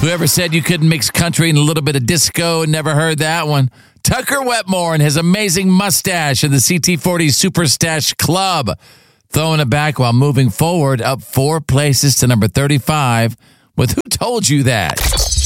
Whoever said you couldn't mix country and a little bit of disco, never heard that one. Tucker Wetmore and his amazing mustache in the CT40 Super Stash Club. Throwing it back while moving forward up 4 places to number 35 with Who Told You That?